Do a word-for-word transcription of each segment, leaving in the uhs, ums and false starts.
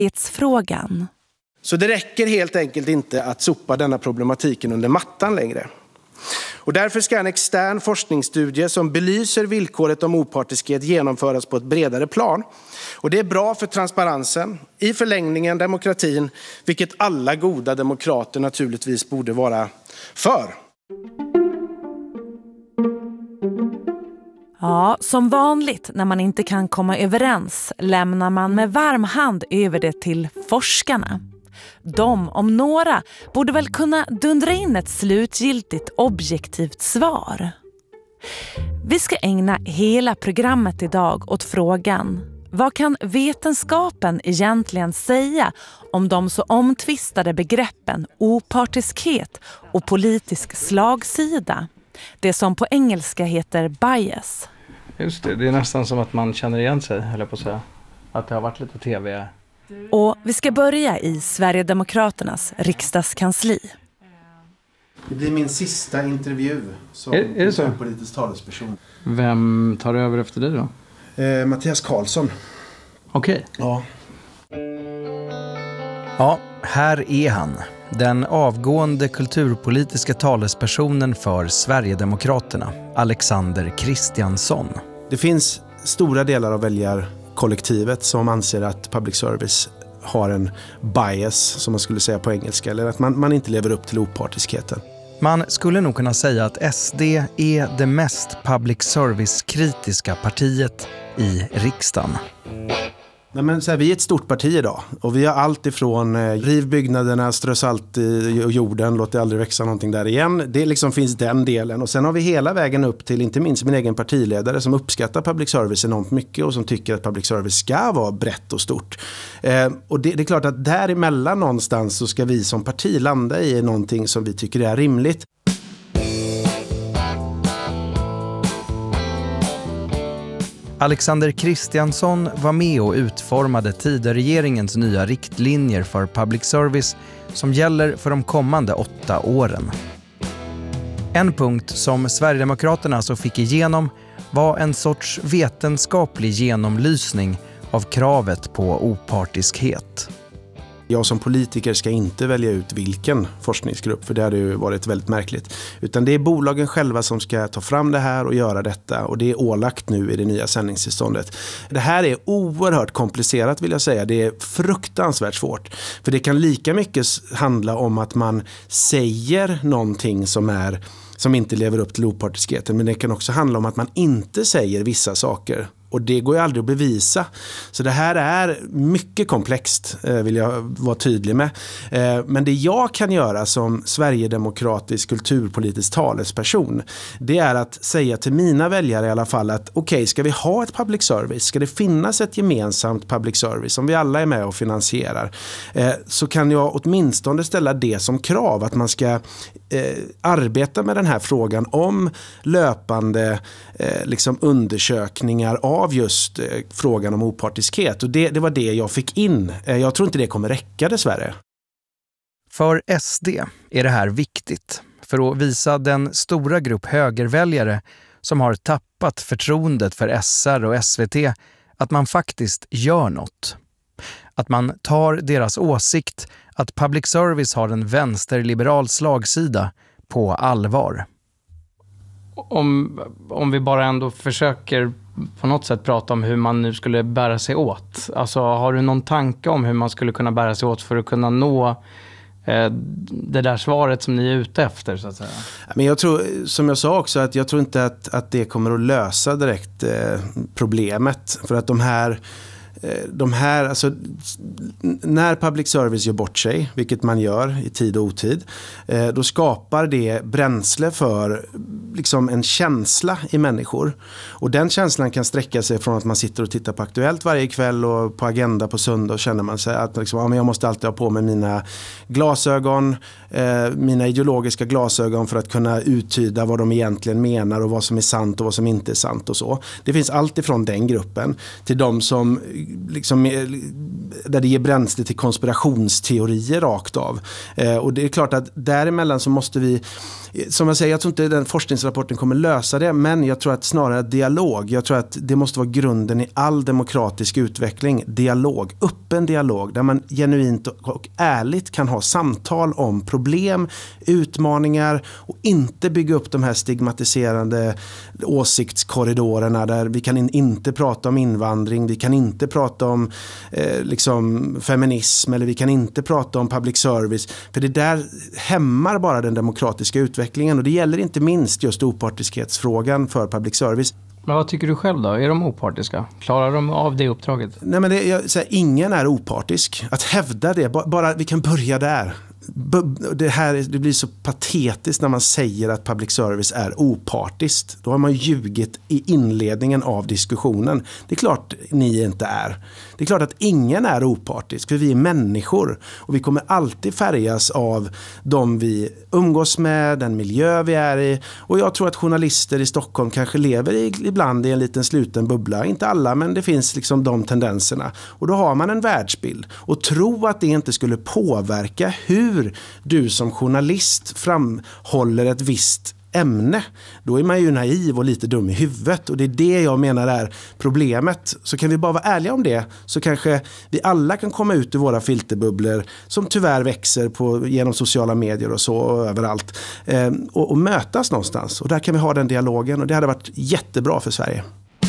Frågan. Så det räcker helt enkelt inte att sopa denna problematiken under mattan längre. Och därför ska en extern forskningsstudie som belyser villkoret om opartiskhet genomföras på ett bredare plan. Och det är bra för transparensen, i förlängningen demokratin, vilket alla goda demokrater naturligtvis borde vara för. Ja, som vanligt när man inte kan komma överens lämnar man med varm hand över det till forskarna. De, om några, borde väl kunna dundra in ett slutgiltigt objektivt svar. Vi ska ägna hela programmet idag åt frågan: vad kan vetenskapen egentligen säga om de så omtvistade begreppen opartiskhet och politisk slagsida? Det som på engelska heter bias. Just det, det är nästan som att man känner igen sig, eller på att säga. Att det har varit lite tv. Och vi ska börja i Sverigedemokraternas riksdagskansli. Det blir min sista intervju som är, är det så? Politisk talesperson. Vem tar över efter dig då? Eh, Mattias Karlsson. Okej. Okay. Ja. Ja, här är han. Den avgående kulturpolitiska talespersonen för Sverigedemokraterna, Alexander Kristiansson. Det finns stora delar av väljarkollektivet som anser att public service har en bias, som man skulle säga på engelska, eller att man, man inte lever upp till opartiskheten. Man skulle nog kunna säga att S D är det mest public service-kritiska partiet i riksdagen. Nej, men så här, vi är ett stort parti idag och vi har allt ifrån eh, riv byggnaderna, strö salt i jorden, låt det aldrig växa någonting där igen. Det liksom finns den delen, och sen har vi hela vägen upp till inte minst min egen partiledare som uppskattar public service enormt mycket och som tycker att public service ska vara brett och stort. Eh, och det, det är klart att däremellan någonstans så ska vi som parti landa i någonting som vi tycker är rimligt. Alexander Kristiansson var med och utformade Tidöregeringens nya riktlinjer för public service som gäller för de kommande åtta åren. En punkt som Sverigedemokraterna så fick igenom var en sorts vetenskaplig genomlysning av kravet på opartiskhet. Jag som politiker ska inte välja ut vilken forskningsgrupp, för det hade ju varit väldigt märkligt. Utan det är bolagen själva som ska ta fram det här och göra detta, och det är ålagt nu i det nya sändningstillståndet. Det här är oerhört komplicerat, vill jag säga. Det är fruktansvärt svårt. För det kan lika mycket handla om att man säger någonting som är som inte lever upp till opartiskheten, men det kan också handla om att man inte säger vissa saker. Och det går ju aldrig att bevisa. Så det här är mycket komplext, vill jag vara tydlig med. Men det jag kan göra som sverigedemokratisk kulturpolitisk talesperson, det är att säga till mina väljare i alla fall att okej, okay, ska vi ha ett public service? Ska det finnas ett gemensamt public service som vi alla är med och finansierar? Så kan jag åtminstone ställa det som krav, att man ska arbeta med den här frågan om löpande liksom undersökningar av av just eh, frågan om opartiskhet. Och det, det var det jag fick in. Eh, jag tror inte det kommer räcka dessvärre. För S D är det här viktigt för att visa den stora grupp högerväljare som har tappat förtroendet för S R och S V T att man faktiskt gör något. Att man tar deras åsikt att public service har en vänsterliberal slagsida på allvar. Om, om vi bara ändå försöker på något sätt prata om hur man nu skulle bära sig åt. Alltså, har du någon tanke om hur man skulle kunna bära sig åt för att kunna nå eh, det där svaret som ni är ute efter, så att säga? Men jag tror, som jag sa också, att jag tror inte att, att det kommer att lösa direkt eh, problemet. För att de här De här, alltså, när public service gör bort sig, vilket man gör i tid och otid, då skapar det bränsle för liksom en känsla i människor. Och den känslan kan sträcka sig från att man sitter och tittar på Aktuellt varje kväll och på Agenda på söndag, och känner man sig att liksom, ja, men jag måste alltid ha på mig mina glasögon, eh, mina ideologiska glasögon för att kunna uttyda vad de egentligen menar och vad som är sant och vad som inte är sant och så. Det finns allt ifrån den gruppen till de som liksom, där det ger bränsle till konspirationsteorier rakt av. Eh, och det är klart att däremellan så måste vi, som jag säger, jag tror inte den forskningsrapporten kommer lösa det, men jag tror att snarare dialog. Jag tror att det måste vara grunden i all demokratisk utveckling. Dialog, öppen dialog, där man genuint och ärligt kan ha samtal om problem, utmaningar och inte bygga upp de här stigmatiserande åsiktskorridorerna där vi kan in, inte prata om invandring, vi kan inte prata om eh, liksom feminism, eller vi kan inte prata om public service, för det där hämmar bara den demokratiska utvecklingen, och det gäller inte minst just opartiskhetsfrågan för public service. Men vad tycker du själv då? Är de opartiska? Klarar de av det uppdraget? Nej, men det, jag säger, ingen är opartisk. Att hävda det, bara, bara vi kan börja där. Det, här, det blir så patetiskt när man säger att public service är opartiskt. Då har man ljugit i inledningen av diskussionen. Det är klart ni inte är. Det är klart att ingen är opartisk, för vi är människor. Och vi kommer alltid färgas av de vi umgås med, den miljö vi är i. Och jag tror att journalister i Stockholm kanske lever i, ibland i en liten sluten bubbla. Inte alla, men det finns liksom de tendenserna. Och då har man en världsbild. Och tro att det inte skulle påverka hur du som journalist framhåller ett visst ämne, då är man ju naiv och lite dum i huvudet, och det är det jag menar är problemet. Så kan vi bara vara ärliga om det, så kanske vi alla kan komma ut ur våra filterbubblor som tyvärr växer på, genom sociala medier och så och överallt, eh, och, och mötas någonstans, och där kan vi ha den dialogen, och det hade varit jättebra för Sverige.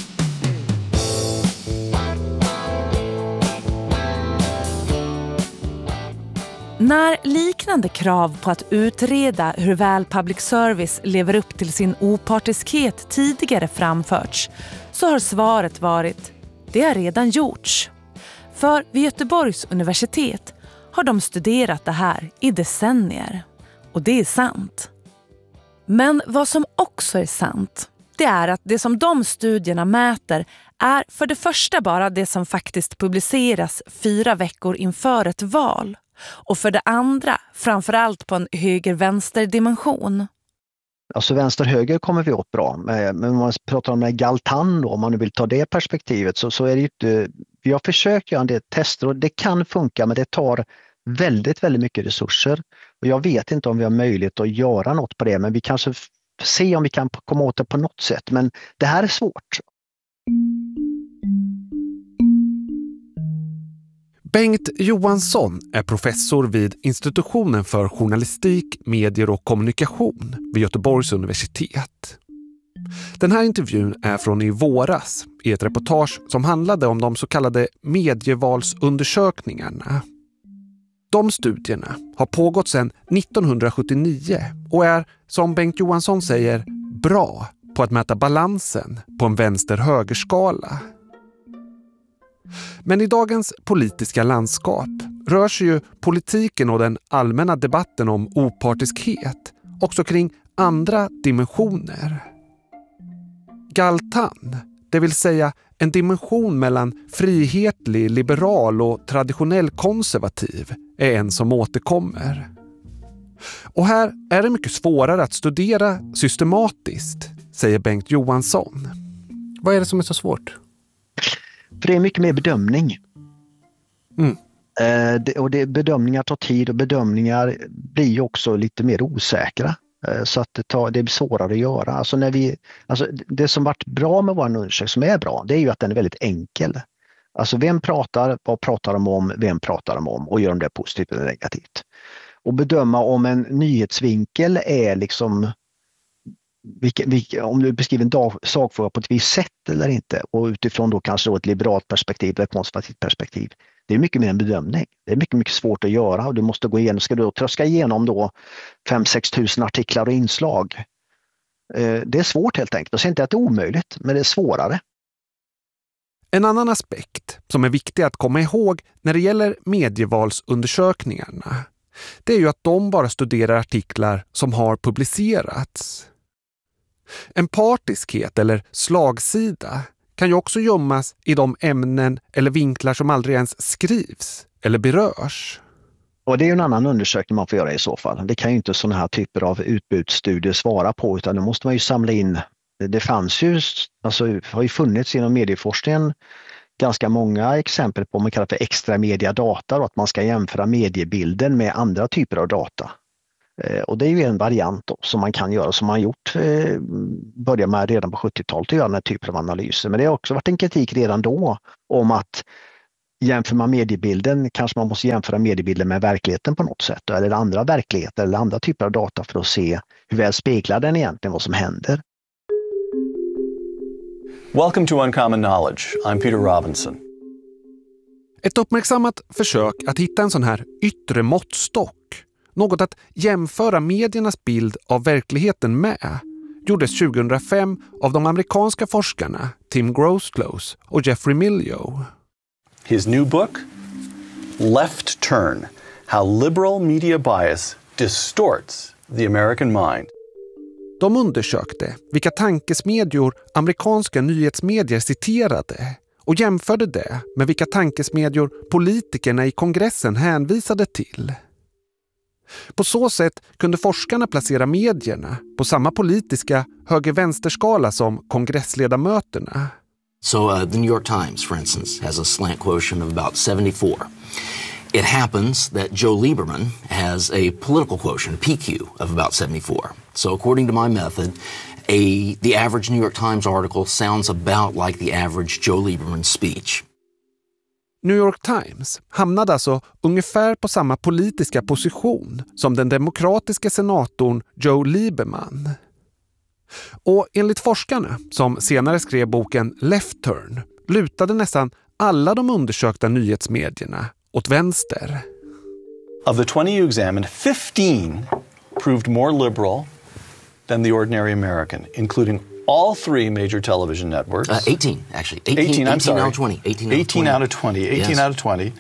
När liknande krav på att utreda hur väl public service lever upp till sin opartiskhet tidigare framförts, så har svaret varit: det har redan gjorts. För vid Göteborgs universitet har de studerat det här i decennier. Och det är sant. Men vad som också är sant, det är att det som de studierna mäter är för det första bara det som faktiskt publiceras fyra veckor inför ett val. Och för det andra, framförallt på en höger-vänster-dimension. Alltså vänster-höger kommer vi åt bra. Men om man pratar om den här Galtan då, om man nu vill ta det perspektivet, så, så är det ju inte... Vi har försökt göra en del tester och det kan funka, men det tar väldigt, väldigt mycket resurser. Och jag vet inte om vi har möjlighet att göra något på det, men vi kanske se om vi kan komma åt det på något sätt. Men det här är svårt. Bengt Johansson är professor vid Institutionen för journalistik, medier och kommunikation vid Göteborgs universitet. Den här intervjun är från i våras i ett reportage som handlade om de så kallade medievalsundersökningarna. De studierna har pågått sedan nittonhundrasjuttionio och är, som Bengt Johansson säger, bra på att mäta balansen på en vänster-högerskala. Men i dagens politiska landskap rör sig ju politiken och den allmänna debatten om opartiskhet också kring andra dimensioner. Galtan, det vill säga en dimension mellan frihetlig, liberal och traditionell konservativ, är en som återkommer. Och här är det mycket svårare att studera systematiskt, säger Bengt Johansson. Vad är det som är så svårt? För det är mycket mer bedömning. Mm. Eh, det, och det, bedömningar tar tid och bedömningar blir ju också lite mer osäkra. Eh, så att det, tar, det är svårare att göra. Alltså när vi, alltså det som varit bra med vår undersökning, som är bra, det är ju att den är väldigt enkel. Alltså vem pratar, vad pratar de om, vem pratar de om och gör de det positivt eller negativt. Och bedöma om en nyhetsvinkel är liksom... Vilka, vilka, om du beskriver en dag, sakfråga på ett visst sätt eller inte, och utifrån då kanske då ett liberalt perspektiv eller ett konservativt perspektiv, det är mycket mer en bedömning. Det är mycket, mycket svårt att göra, och du måste gå igenom, ska du tröska igenom då fem sex tusen artiklar och inslag. Eh, det är svårt helt enkelt. Jag säger inte att det är omöjligt, men det är svårare. En annan aspekt som är viktig att komma ihåg när det gäller medievalsundersökningarna, det är ju att de bara studerar artiklar som har publicerats. En partiskhet eller slagsida kan ju också gömmas i de ämnen eller vinklar som aldrig ens skrivs eller berörs. Och det är ju en annan undersökning man får göra i så fall. Det kan ju inte sådana här typer av utbudsstudier svara på, utan det måste man ju samla in. Det fanns ju, alltså har ju funnits inom medieforskningen ganska många exempel på vad man kallar för extra mediadata och att man ska jämföra mediebilden med andra typer av data. Och det är ju en variant då, som man kan göra, som man gjort, eh, börja med redan på sjuttiotalet att göra den här typen av analyser. Men det har också varit en kritik redan då om att jämför man mediebilden kanske man måste jämföra mediebilden med verkligheten på något sätt, eller andra verkligheter eller andra typer av data för att se hur väl speglar den egentligen vad som händer. Welcome to Uncommon Knowledge. I'm Peter Robinson. Ett uppmärksammat försök att hitta en sån här yttre måttstock, något att jämföra mediernas bild av verkligheten med, gjordes tjugohundrafem av de amerikanska forskarna Tim Grosclose och Jeffrey Miljo. His new book, Left Turn: How Liberal Media Bias Distorts the American Mind. De undersökte vilka tankesmedjor amerikanska nyhetsmedier citerade och jämförde det med vilka tankesmedjor politikerna i kongressen hänvisade till. På så sätt kunde forskarna placera medierna på samma politiska höger-vänsterskala som kongressledamöterna. So uh, the New York Times, for instance, has a slant quotient of about seventy-four. It happens that Joe Lieberman has a political quotient, P Q, of about seventy-four. So according to my method, a the average New York Times article sounds about like the average Joe Lieberman speech. New York Times hamnade alltså ungefär på samma politiska position som den demokratiska senatorn Joe Lieberman. Och enligt forskarna, som senare skrev boken Left Turn, lutade nästan alla de undersökta nyhetsmedierna åt vänster. Of the twenty you examined, fifteen proved more liberal than the ordinary American, including all three major television networks. Uh, eighteen, actually. eighteen, eighteen, I'm sorry. eighteen out of twenty. eighteen, eighteen out of twenty. eighteen Yes. out of twenty.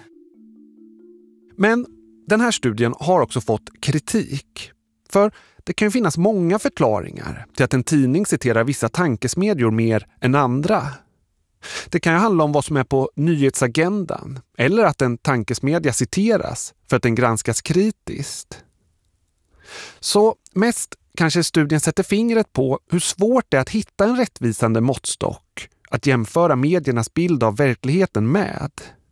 Men den här studien har också fått kritik. För det kan ju finnas många förklaringar till att en tidning citerar vissa tankesmedjor mer än andra. Det kan ju handla om vad som är på nyhetsagendan eller att en tankesmedja citeras för att den granskas kritiskt. Så mest kanske studien sätter fingret på hur svårt det är att hitta en rättvisande måttstock att jämföra mediernas bild av verkligheten med.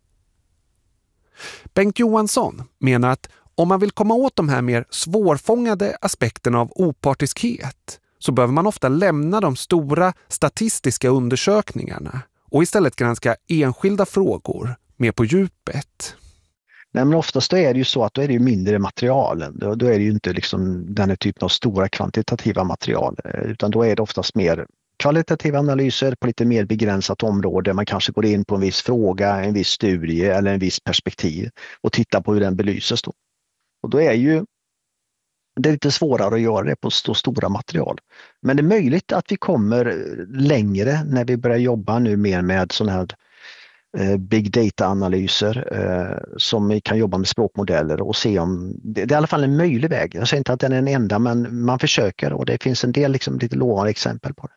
Bengt Johansson menar att om man vill komma åt de här mer svårfångade aspekterna av opartiskhet så behöver man ofta lämna de stora statistiska undersökningarna och istället granska enskilda frågor mer på djupet. Nej, men oftast är det ju så att då är det ju mindre material. Då, då är det ju inte liksom den här typen av stora kvantitativa material, utan då är det oftast mer kvalitativa analyser på lite mer begränsat område. Man kanske går in på en viss fråga, en viss studie eller en viss perspektiv och tittar på hur den belyses då. Och då är ju det är lite svårare att göra det på så stora material. Men det är möjligt att vi kommer längre när vi börjar jobba nu mer med sådana här eh, big data-analyser eh, som vi kan jobba med språkmodeller och se om det, det är i alla fall en möjlig väg. Jag säger inte att den är den enda, men man försöker och det finns en del liksom, lite lovande exempel på det.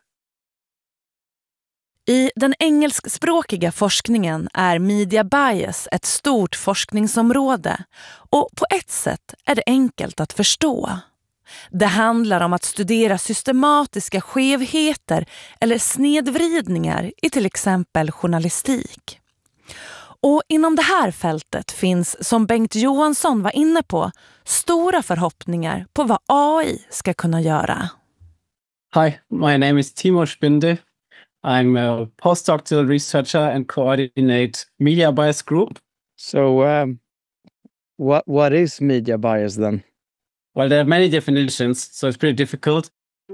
I den engelskspråkiga forskningen är media bias ett stort forskningsområde och på ett sätt är det enkelt att förstå. Det handlar om att studera systematiska skevheter eller snedvridningar i till exempel journalistik. Och inom det här fältet finns, som Bengt Johansson var inne på, stora förhoppningar på vad A I ska kunna göra. Hi, my name is Timo Spinde. I'm a postdoctoral researcher and coordinate Media Bias Group. So, um, what what is media bias then? Well, there are many definitions, so it's pretty difficult.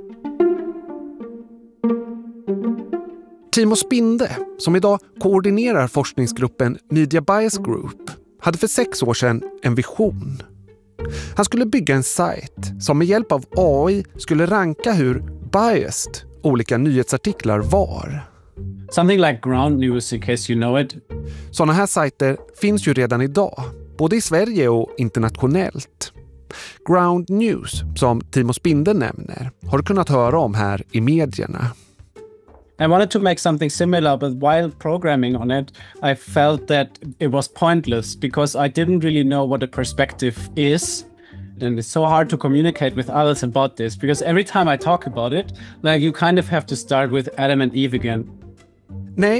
Timo Spinde, som idag koordinerar forskningsgruppen Media Bias Group, hade för sex år sedan en vision. Han skulle bygga en sajt som med hjälp av A I skulle ranka hur biased olika nyhetsartiklar var. Something like Ground News, in case you know it. Sådana här sajter finns ju redan idag, både i Sverige och internationellt. Ground News, som Timo Spinde nämner, har du kunnat höra om här i medierna. I wanted to make something similar, but while programming on it, I felt that it was pointless because I didn't really know what a perspective is. And it's so hard to communicate with others about this because every time I talk about it, like you kind of have to start with Adam and Eve again. Nej,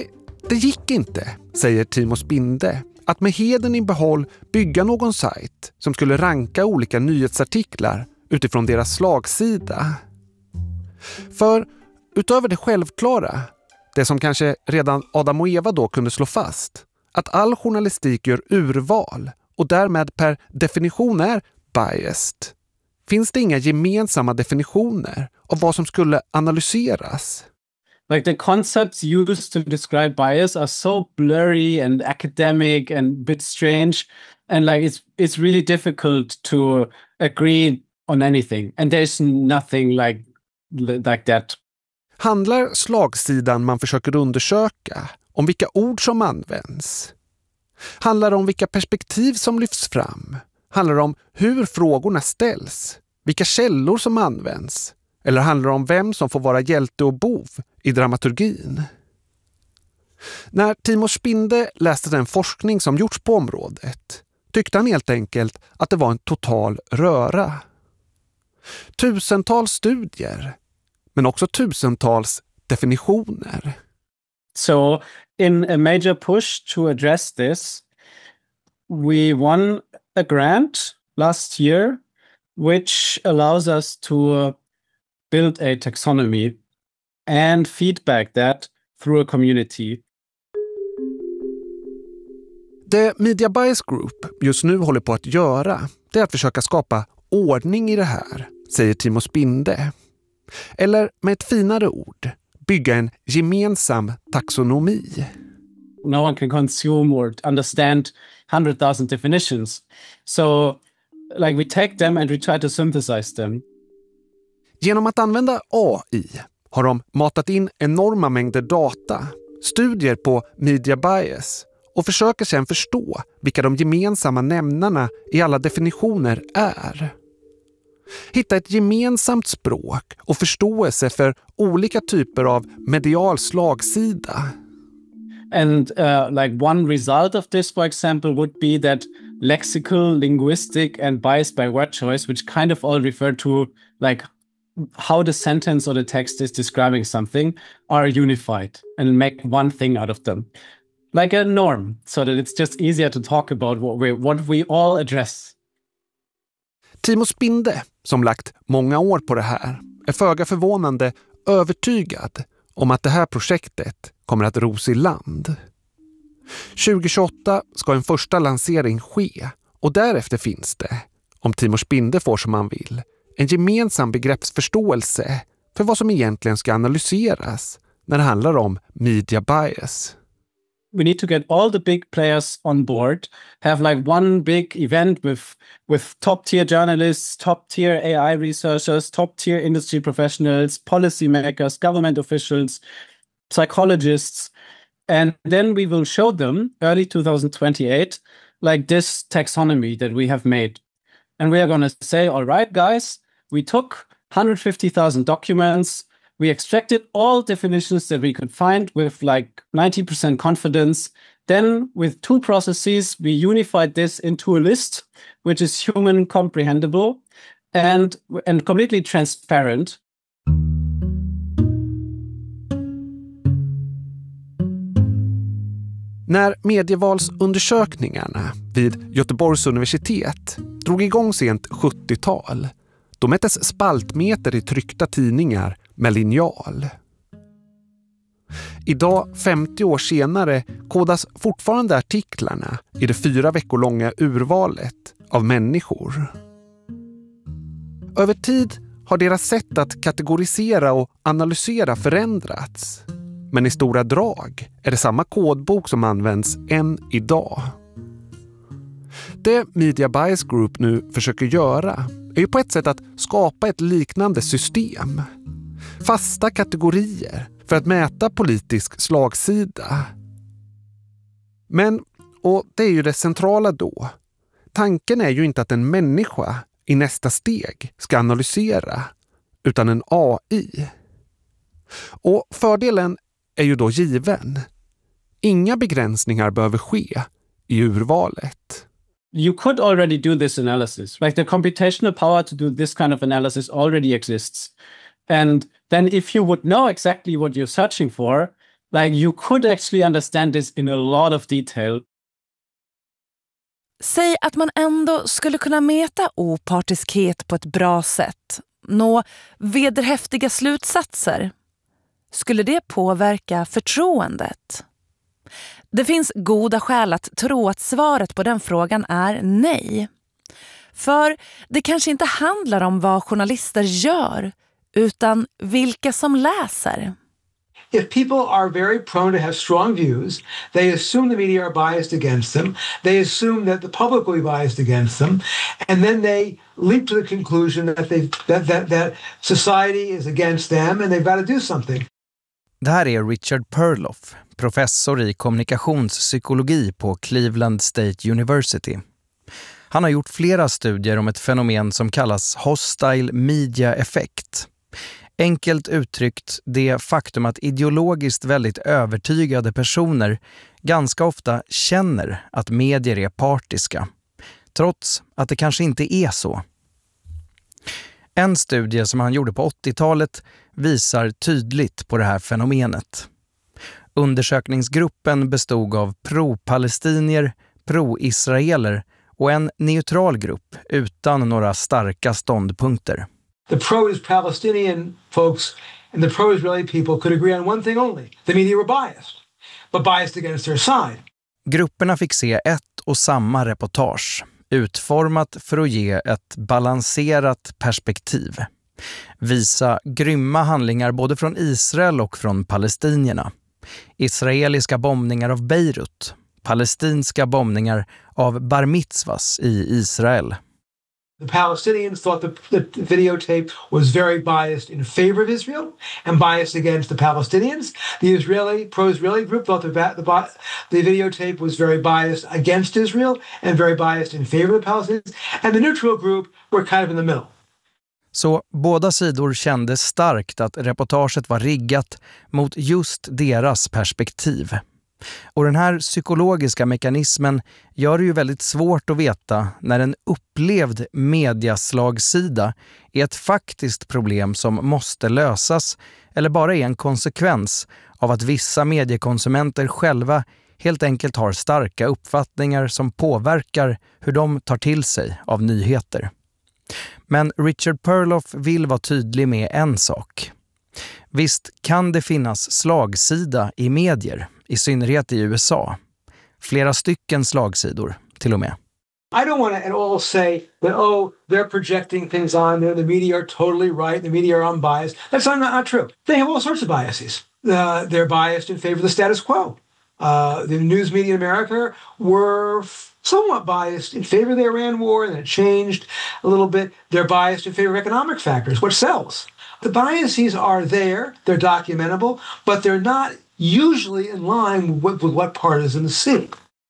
Det gick inte, säger Timo Spinde, att med heden i behåll bygga någon sajt som skulle ranka olika nyhetsartiklar utifrån deras slagsida. För utöver det självklara, det som kanske redan Adam och Eva då kunde slå fast, att all journalistik gör urval och därmed per definition är biased, finns det inga gemensamma definitioner av vad som skulle analyseras. Like the concepts used to describe bias are so blurry and academic and a bit strange, and like it's it's really difficult to agree on anything. And there's nothing like like that. Handlar slagsidan man försöker undersöka om vilka ord som används? Handlar det om vilka perspektiv som lyfts fram? Handlar det om hur frågorna ställs? Vilka källor som används? Eller handlar det om vem som får vara hjälte och bov i dramaturgin? När Timo Spinde läste den forskning som gjorts på området tyckte han helt enkelt att det var en total röra. Tusentals studier, men också tusentals definitioner. So in a major push to address this, we won a grant last year which allows us to build a taxonomy and feedback that through a community. Det Media Bias Group just nu håller på att göra, det är att försöka skapa ordning i det här, säger Timo Spinde. Eller med ett finare ord, bygga en gemensam taxonomi. No one can consume or understand one hundred thousand definitions. So like we take them and we try to synthesize them. Genom att använda A I har de matat in enorma mängder data, studier på media bias och försöker sedan förstå vilka de gemensamma nämnarna i alla definitioner är. Hitta ett gemensamt språk och förståelse för olika typer av medial slagsida. And uh, like one result of this, for example, would be that lexical, linguistic and bias by word choice, which kind of all refer to like how the sentence or the text is describing something, are unified and make one thing out of them. Like a norm, so that it's just easier to talk about what we, what we all address. Timo Spinde, som lagt många år på det här, är föga förvånande övertygad om att det här projektet kommer att ros i land. tjugo tjugoåtta ska en första lansering ske och därefter finns det, om Timo Spinde får som han vill, en gemensam begreppsförståelse för vad som egentligen ska analyseras när det handlar om media bias. We need to get all the big players on board, have like one big event with with top-tier journalists, top-tier A I researchers, top-tier industry professionals, policymakers, government officials, psychologists, and then we will show them early twenty twenty-eight like this taxonomy that we have made. And we are going to say, all right, guys, we took one hundred fifty thousand documents. We extracted all definitions that we could find with like ninety percent confidence. Then with two processes, we unified this into a list, which is human comprehensible and, and completely transparent. När medievalsundersökningarna vid Göteborgs universitet drog igång sent sjuttiotal, då mättes spaltmeter i tryckta tidningar med linjal. Idag, femtio år senare, kodas fortfarande artiklarna i det fyra veckor långa urvalet av människor. Över tid har deras sätt att kategorisera och analysera förändrats. Men i stora drag är det samma kodbok som används än idag. Det Media Bias Group nu försöker göra är ju på ett sätt att skapa ett liknande system. Fasta kategorier för att mäta politisk slagsida. Men, och det är ju det centrala då, tanken är ju inte att en människa i nästa steg ska analysera, utan en A I. Och fördelen är ju då given. Inga begränsningar behöver ske i urvalet. You could already do this analysis. Like the computational power to do this kind of analysis already exists. And then if you would know exactly what you're searching for, Like you could actually understand this in a lot of detail. Säg att man ändå skulle kunna mäta opartiskhet på ett bra sätt, nå vederhäftiga slutsatser. Skulle det påverka förtroendet? Det finns goda skäl att tro att svaret på den frågan är nej. För det kanske inte handlar om vad journalister gör, utan vilka som läser. If people are very prone to have strong views, they assume the media are biased against them, they assume that the public will be biased against them, and then they leap to the conclusion that, they, that, that, that society is against them and they've got to do something. Det här är Richard Perloff, professor i kommunikationspsykologi på Cleveland State University. Han har gjort flera studier om ett fenomen som kallas hostile media effect. Enkelt uttryckt det faktum att ideologiskt väldigt övertygade personer ganska ofta känner att medier är partiska, trots att det kanske inte är så. En studie som han gjorde på åttiotalet visar tydligt på det här fenomenet. Undersökningsgruppen bestod av pro-palestinier, pro-israeler och en neutral grupp utan några starka ståndpunkter. The pro-Palestinian folks and the pro-Israeli people could agree on one thing only. The media were biased, but biased against their side. Grupperna fick se ett och samma reportage, utformat för att ge ett balanserat perspektiv. Visa grymma handlingar både från Israel och från palestinierna. Israeliska bombningar av Beirut, palestinska bombningar av Bar Mitzvahs i Israel. The Palestinians thought the, the videotape was very biased in favor of Israel and biased against the Palestinians. The Israeli, pro-Israeli group thought the, the, the videotape was very biased against Israel and very biased in favor of the Palestinians. And the neutral group were kind of in the middle. Så båda sidor kände starkt att reportaget var riggat mot just deras perspektiv. Och den här psykologiska mekanismen gör det ju väldigt svårt att veta när en upplevd mediaslagsida är ett faktiskt problem som måste lösas eller bara är en konsekvens av att vissa mediekonsumenter själva helt enkelt har starka uppfattningar som påverkar hur de tar till sig av nyheter. Men Richard Perloff vill vara tydlig med en sak. Visst kan det finnas slagsida i medier, i synnerhet i U S A. Flera stycken slagsidor till och med. I don't want to at all say that, oh, they're projecting things on there, the media are totally right, the media are unbiased. That's not, not true. They have all sorts of biases. Uh, they're biased in favor of the status quo. Uh, the news media in America were f- somewhat biased in favor of the Iran war, and it changed a little bit. They're biased in favor of economic factors, what sells. The biases are there, they're documentable, but they're not usually in line with, with what partisans see.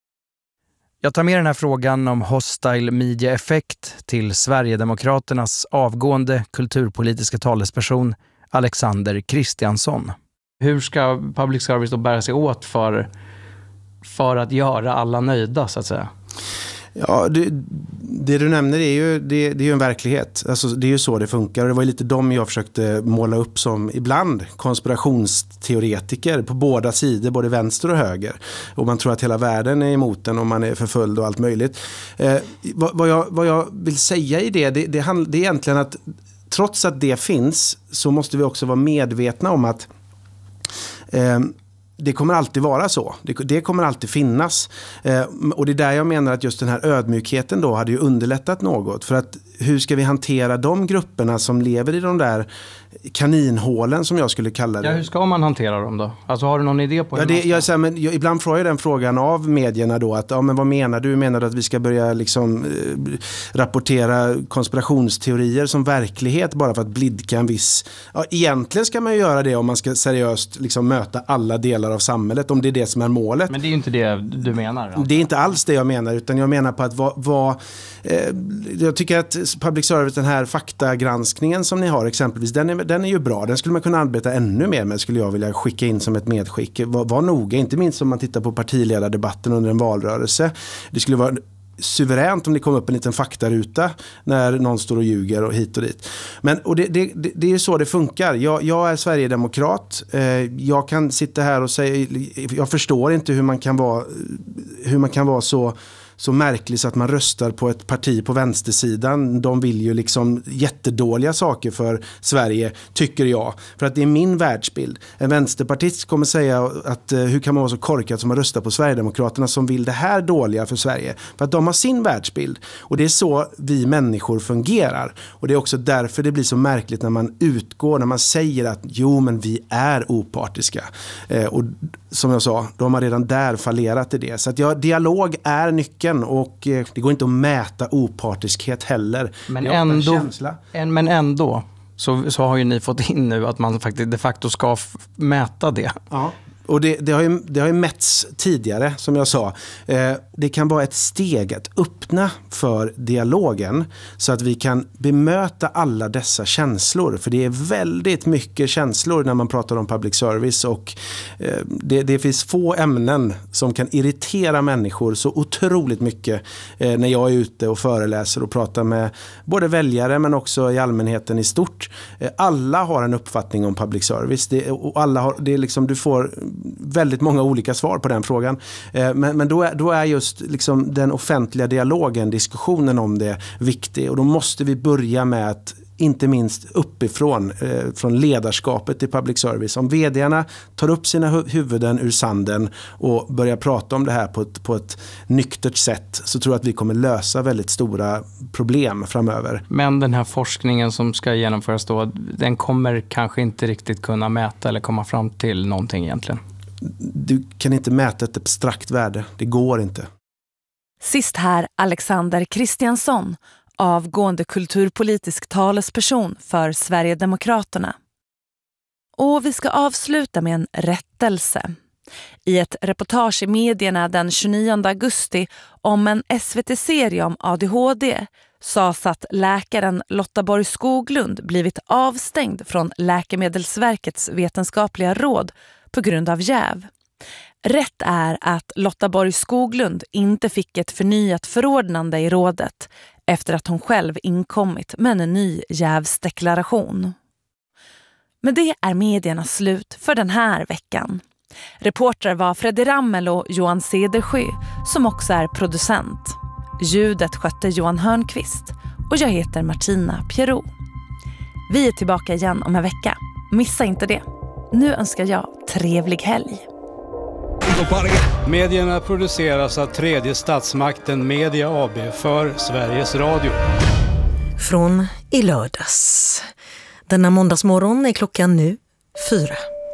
Jag tar med den här frågan om hostile media effect till Sverigedemokraternas avgående kulturpolitiska talesperson Alexander Kristiansson. Hur ska public service då bära sig åt för, för att göra alla nöjda så att säga? Ja, det, det du nämner är ju, det, det är ju en verklighet. Alltså, det är ju så det funkar. Och det var ju lite de jag försökte måla upp som ibland konspirationsteoretiker på båda sidor, både vänster och höger. Och man tror att hela världen är emot den och man är förföljd och allt möjligt. Eh, vad, vad, jag, vad jag vill säga i det, det, det, hand, det är egentligen att trots att det finns så måste vi också vara medvetna om att eh, det kommer alltid vara så. Det, det kommer alltid finnas. Eh, och det är där jag menar att just den här ödmjukheten då hade ju underlättat något. För att hur ska vi hantera de grupperna som lever i de där kaninhålen som jag skulle kalla det? Ja, hur ska man hantera dem då? Alltså har du någon idé på hur ja, det, man ska... jag, så här, men, jag, ibland får jag den frågan av medierna då att ja, men vad menar du? Menar du att vi ska börja liksom eh, rapportera konspirationsteorier som verklighet bara för att blidka en viss... Ja, egentligen ska man ju göra det om man ska seriöst liksom möta alla delar av samhället, om det är det som är målet. Men det är ju inte det du menar. Alltså. Det är inte alls det jag menar, utan jag menar på att vad... vad eh, jag tycker att public service, den här faktagranskningen som ni har exempelvis, den är, den är ju bra. Den skulle man kunna arbeta ännu mer med, skulle jag vilja skicka in som ett medskick. Var, var noga, inte minst om man tittar på partiledardebatten under en valrörelse. Det skulle vara suveränt om det kom upp en liten faktaruta när någon står och ljuger och hit och dit. Men, och det, det, det, det är ju så det funkar. Jag, jag är Sverigedemokrat. Eh, jag kan sitta här och säga, jag förstår inte hur man kan vara, hur man kan vara så så märkligt så att man röstar på ett parti på vänstersidan. De vill ju liksom jättedåliga saker för Sverige, tycker jag. För att det är min världsbild. En vänsterpartist kommer säga att hur kan man vara så korkad som att rösta på Sverigedemokraterna som vill det här dåliga för Sverige? För att de har sin världsbild. Och det är så vi människor fungerar. Och det är också därför det blir så märkligt när man utgår, när man säger att jo, men vi är opartiska. Eh, och som jag sa, de har redan där fallerat i det. Så att ja, dialog är nyckeln. Och eh, det går inte att mäta opartiskhet heller. Men ändå, en, men ändå så, så har ju ni fått in nu att man faktiskt de facto ska f- mäta det. Ja. Och det, det, har ju, det har ju mätts tidigare, som jag sa. Eh, det kan vara ett steg att öppna för dialogen så att vi kan bemöta alla dessa känslor. För det är väldigt mycket känslor när man pratar om public service. Och eh, det, det finns få ämnen som kan irritera människor så otroligt mycket eh, när jag är ute och föreläser och pratar med både väljare men också i allmänheten i stort. Eh, alla har en uppfattning om public service. Det, och alla har, det är liksom, du får väldigt många olika svar på den frågan. Eh, men men då, är, då är just liksom den offentliga dialogen, diskussionen om det viktig. Och då måste vi börja med att inte minst uppifrån, eh, från ledarskapet i public service. Om vdarna tar upp sina hu- huvuden ur sanden och börjar prata om det här på ett, på ett nyktert sätt, så tror jag att vi kommer lösa väldigt stora problem framöver. Men den här forskningen som ska genomföras då, den kommer kanske inte riktigt kunna mäta eller komma fram till någonting egentligen. Du kan inte mäta ett abstrakt värde. Det går inte. Sist här Alexander Kristiansson, avgående kulturpolitisk talesperson för Sverigedemokraterna. Och vi ska avsluta med en rättelse. I ett reportage i medierna den tjugonionde augusti om en S V T-serie om A D H D sades att läkaren Lotta Borg Skoglund blivit avstängd från Läkemedelsverkets vetenskapliga råd på grund av jäv. Rätt är att Lotta Borg Skoglund inte fick ett förnyat förordnande i rådet efter att hon själv inkommit med en ny jävsdeklaration. Men det är mediernas slut för den här veckan. Reportrar var Freddy Rammel och Johan Cedersjö, som också är producent. Ljudet skötte Johan Hörnqvist och jag heter Martina Pierrot. Vi är tillbaka igen om en vecka. Missa inte det. Nu önskar jag trevlig helg. Medierna produceras av tredje statsmakten Media A B för Sveriges Radio. Från i lördags. Denna måndagsmorgon är klockan nu fyra.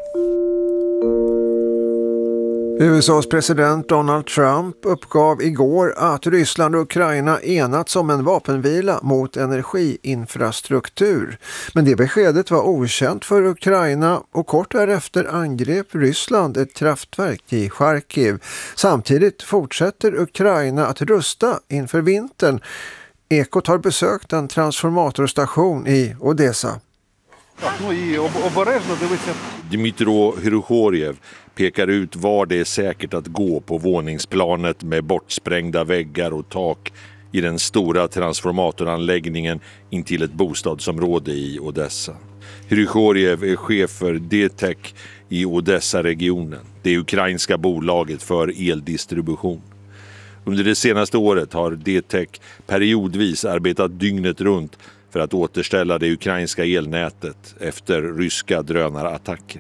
U S A:s president Donald Trump uppgav igår att Ryssland och Ukraina enats om en vapenvila mot energiinfrastruktur. Men det beskedet var okänt för Ukraina och kort därefter angrep Ryssland ett kraftverk i Charkiv. Samtidigt fortsätter Ukraina att rusta inför vintern. Ekot har besökt en transformatorstation i Odessa. Dmytro Hrykhorev pekar ut var det är säkert att gå på våningsplanet med bortsprängda väggar och tak i den stora transformatoranläggningen intill ett bostadsområde i Odessa. Hrykhorev är chef för D T E C i Odessa-regionen, det ukrainska bolaget för eldistribution. Under det senaste året har D T E C periodvis arbetat dygnet runt för att återställa det ukrainska elnätet efter ryska drönarattacker.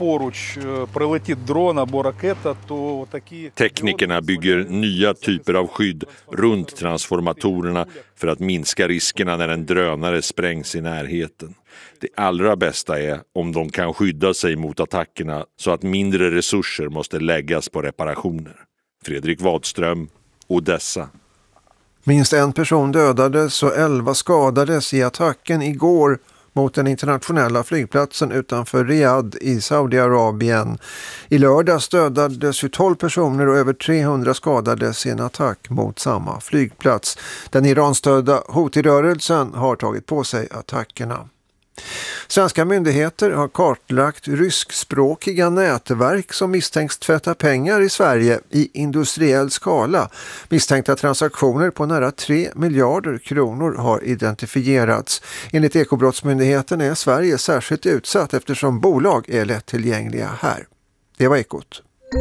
Teknikerna bygger nya typer av skydd runt transformatorerna för att minska riskerna när en drönare sprängs i närheten. Det allra bästa är om de kan skydda sig mot attackerna så att mindre resurser måste läggas på reparationer. Fredrik Wadström, Odessa. Minst en person dödades och elva skadades i attacken igår mot den internationella flygplatsen utanför Riyadh i Saudiarabien. I lördags dödades tolv personer och över trehundra skadades i en attack mot samma flygplats. Den iranstödda Houthi-rörelsen har tagit på sig attackerna. Svenska myndigheter har kartlagt ryskspråkiga nätverk som misstänks tvätta pengar i Sverige i industriell skala. Misstänkta transaktioner på nära tre miljarder kronor har identifierats. Enligt Ekobrottsmyndigheten är Sverige särskilt utsatt eftersom bolag är lättillgängliga här. Det var Ekot.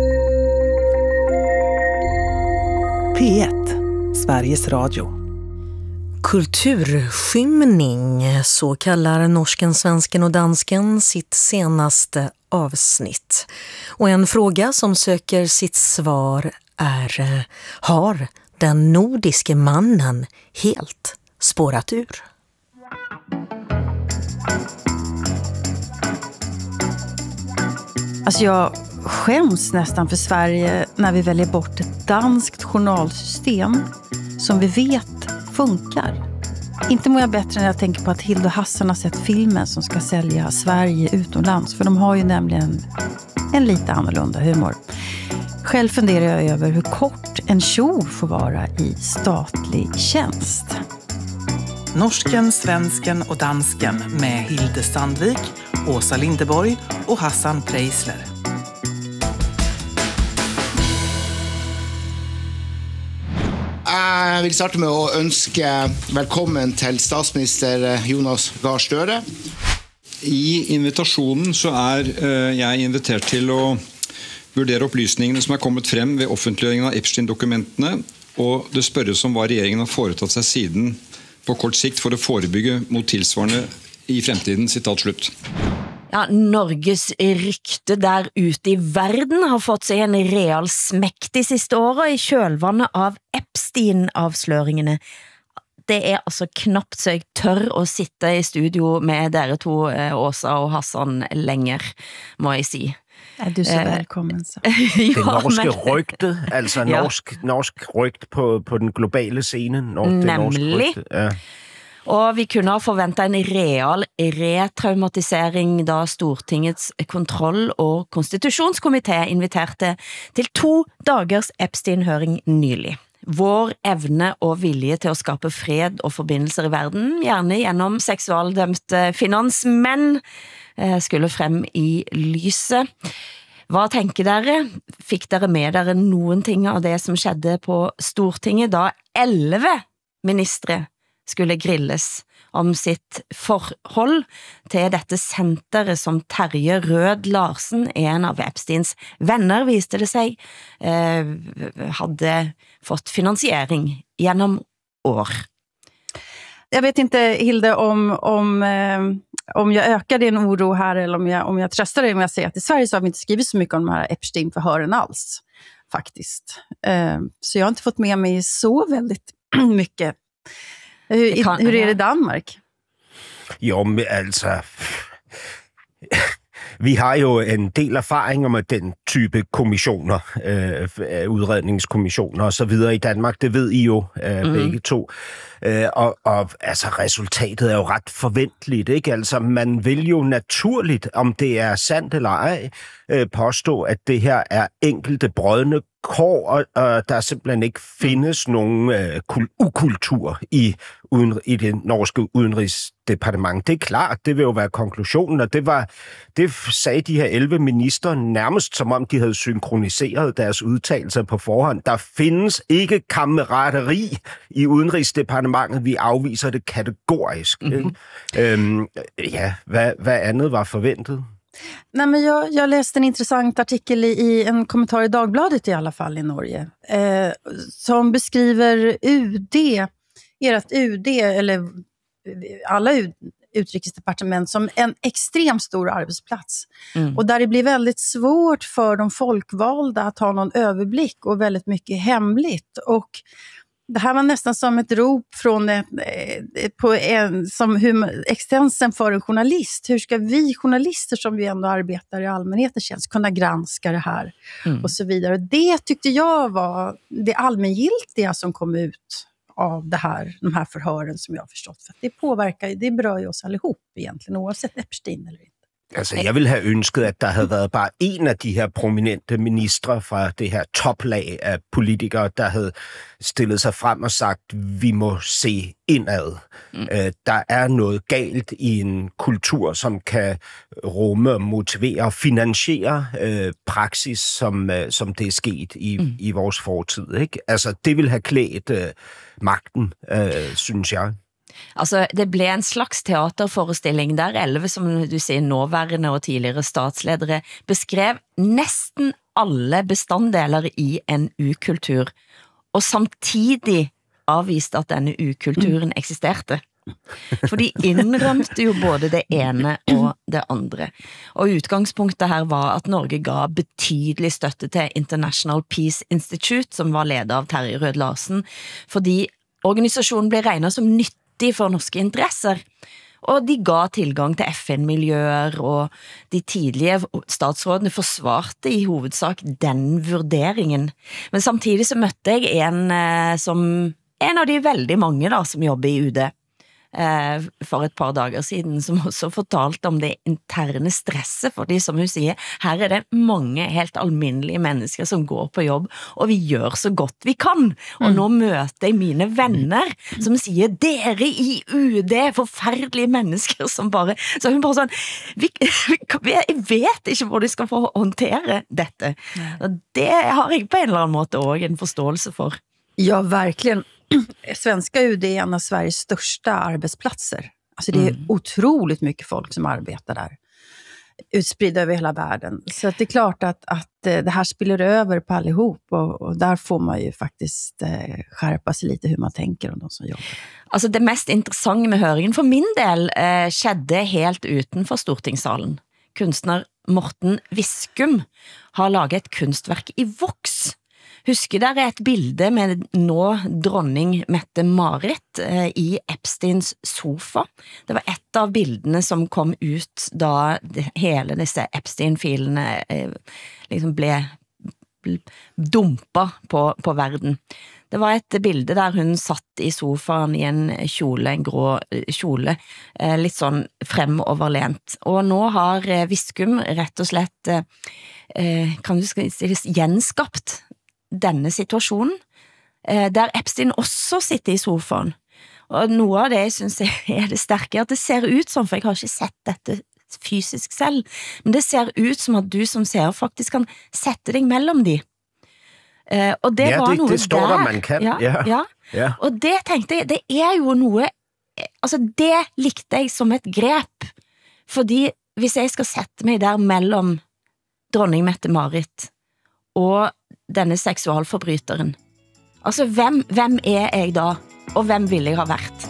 P ett, Sveriges Radio. Kulturskymning, så kallar norsken, svensken och dansken sitt senaste avsnitt. Och en fråga som söker sitt svar är: har den nordiske mannen helt spårat ur? Alltså jag skäms nästan för Sverige när vi väljer bort ett danskt journalsystem som vi vet funkar. Inte mår jag bättre när jag tänker på att Hilde och Hassan har sett filmen som ska sälja Sverige utomlands. För de har ju nämligen en lite annorlunda humor. Själv funderar jag över hur kort en kjol får vara i statlig tjänst. Norsken, svensken och dansken med Hilde Sandvik, Åsa Lindeborg och Hassan Preisler. Jeg vil starte med å ønske velkommen til statsminister Jonas Gahr Støre. I invitasjonen så er jeg invitert til å vurdere opplysningene som er kommet frem ved offentliggjøringen av Epstein-dokumentene, og det spørres om hva regjeringen har foretatt seg siden på kort sikt for å forebygge mot tilsvarende i fremtiden, sitat slutt. Ja, Norges rykte der ute i verden har fått seg en real smekk de siste årene i kjølvannet av Epstein-avsløringene. Det er altså knapt så jeg tør å sitte i studio med dere to, Åsa og Hassan, lenger, må jeg si. Er du så velkommen så? Det norske rygte, altså norsk, norsk rygt på, på den globale scenen. Nemlig. Ja. Og vi kunne ha forventet en real retraumatisering da Stortingets kontroll- og konstitusjonskomité inviterte til to dagers Epstein-høring nylig. Vår evne og vilje til å skape fred og forbindelser i verden, gjerne gjennom seksualdømte finansmenn, skulle frem i lyset. Hva tenker dere? Fikk dere med dere noen ting av det som skjedde på Stortinget da elleve ministre skulle grilles om sitt forhold til dette senteret som Terje Rød Larsen, en av Epsteins venner, viste det seg, eh, hadde fått finansiering genom år. Jag vet inte, Hilde, om, om, eh, om jag ökar din oro här eller om jag, om jag tröstar dig om jag säger att i Sverige så har vi inte skrivit så mycket om de här Epstein-förhören alls, faktiskt. Eh, så jag har inte fått med mig så väldigt mycket. Hur, kan, hur är det i Danmark? Jo, men altså... Vi har jo en del erfaringer med den type kommissioner, øh, udredningskommissioner og så videre i Danmark. Det ved I jo øh, mm. begge to. Øh, og, og altså, resultatet er jo ret forventeligt, ikke? Altså, man vil jo naturligt, om det er sandt eller ej, øh, påstå, at det her er enkelte brødne kår, og, og der simpelthen ikke findes nogen øh, ukultur i, uden, i det norske udenrigsdepartement. Det er klart, det vil jo være konklusionen, og det, var, det sagde de her elleve minister nærmest, som om de havde synkroniseret deres udtalelser på forhånd. Der findes ikke kammerateri i udenrigsdepartementet. Vi afviser det kategorisk. Mm-hmm. Øhm, ja, hvad, hvad andet var forventet? Nej, men jag, jag läste en intressant artikel i, i en kommentar i Dagbladet i alla fall i Norge eh, som beskriver U D, ert U D eller alla U, utrikesdepartement som en extremt stor arbetsplats. Mm. Och där det blir väldigt svårt för de folkvalda att ha någon överblick och väldigt mycket hemligt. Och det här var nästan som ett rop från ett, på en, som hur, extensen för en journalist. Hur ska vi journalister som vi ändå arbetar i allmänhetens tjänst kunna granska det här mm. och så vidare. Det tyckte jag var det allmängiltiga som kom ut av det här, de här förhören som jag har förstått. För att det påverkar, det berör ju oss allihop egentligen, oavsett Epstein eller inte. Altså, jeg ville have ønsket, at der havde været bare en af de her prominente ministre fra det her toplag af politikere, der havde stillet sig frem og sagt, vi må se indad. Mm. Øh, der er noget galt i en kultur, som kan rumme, motivere og finansiere øh, praksis, som, øh, som det er sket i, mm. i vores fortid. Ikke? Altså, det vil have klædt øh, magten, øh, synes jeg. Altså, det ble en slags teaterforestilling der elleve, som du sier, nåværende og tidligere statsledere beskrev næsten alle bestanddeler i en ukultur, og samtidig avviste at denne ukulturen eksisterte. For de indrømte jo både det ene og det andre. Og udgangspunktet her var at Norge gav betydelig støtte til International Peace Institute, som var ledet av Terje Rød Larsen, fordi organisasjonen ble regnet som nyttig for norske interesser, og de ga tilgang til F N-miljøer, og de tidlige statsrådene forsvarte i hovedsak den vurderingen. Men samtidig så møtte jeg en eh, som en av de veldig mange da, som jobber i U D eh, for et par dager siden, som også fortalte om det interne stresset, fordi som hun sier, her er det mange helt alminnelige mennesker som går på jobb, og vi gjør så godt vi kan. Og nå møter jeg mine venner som sier, dere i U D, forferdelige mennesker som bare, så hun bare sånn, vi, vi, jeg vet ikke hvor de skal få håndtere dette. Og det har jeg på en eller annen måte også en forståelse for. Ja, verkligen. Svenska U D är en av Sveriges största arbetsplatser. Alltså det är mm. otroligt mycket folk som arbetar där. Utspridda över hela världen. Så att det är klart att, att det här spiller över på allihop. Och, och där får man ju faktiskt eh, skärpa sig lite hur man tänker om de som jobbar. Altså det mest interessante med høringen for min del eh, skjedde helt utenfor Stortingssalen. Kunstner Morten Viskum har laget et kunstverk i voks. Husker dere et bilde med nå dronning Mette-Marit eh, i Epsteins sofa? Det var et av bildene som kom ut da det, hele disse Epstein-filene eh, liksom ble, ble dumpa på, på verden. Det var et bilde der hun satt i sofaen i en kjole, en grå kjole, eh, litt sånn fremoverlent. Og nå har eh, Viskum rett og slett eh, kan du si, gjenskapt denne situasjonen, der Epstein også sitter i sofaen. Og noe av det jeg synes er det sterke, at det ser ut som, for jeg har ikke sett dette fysisk selv, men det ser ut som at du som ser faktisk kan sette deg mellom de. Og det ja, var det, noe det står der. Man kan. Ja, ja. Ja. Ja. Og det tenkte jeg, det er jo noe, altså det likte jeg som et grep, fordi hvis jeg skal sette meg der mellom dronning Mette-Marit og denne seksualforbryteren. Altså, hvem, hvem er jeg da? Og hvem vil jeg ha vært?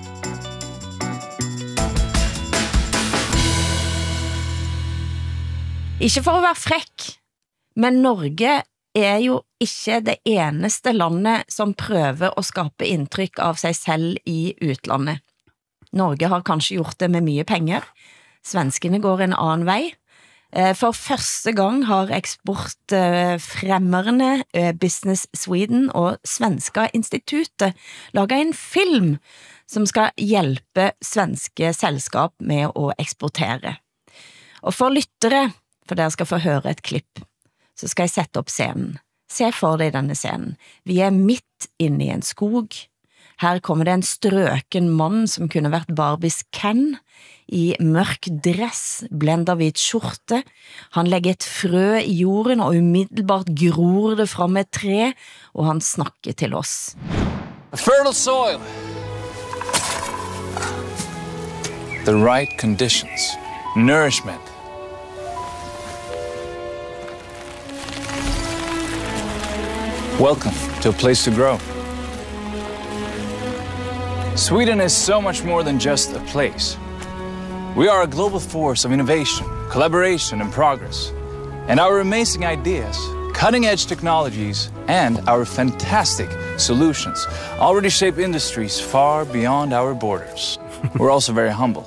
Ikke for å være frekk, men Norge er jo ikke det eneste landet som prøver å skape inntrykk av seg selv i utlandet. Norge har kanskje gjort det med mye penger. Svenskene går en annen vei. For første gang har eksportfremmerne Business Sweden og Svenska Institutet laget en film som skal hjelpe svenske selskap med å eksportere. Og for lyttere, for dere skal få høre et klipp, så skal jeg sette opp scenen. Se for deg denne scenen. Vi er midt inne i en skog. Her kommer det en strøken mann som kunne vært Barbies Ken, i mørk dress, blenda hvit skjorte. Han legger et frø i jorden, og umiddelbart gror det fram et tre, og han snakker til oss. A fertile soil. The right conditions. Nourishment. Welcome to a place to grow. Sweden is so much more than just a place. We are a global force of innovation, collaboration, and progress. And our amazing ideas, cutting-edge technologies, and our fantastic solutions already shape industries far beyond our borders. We're also very humble.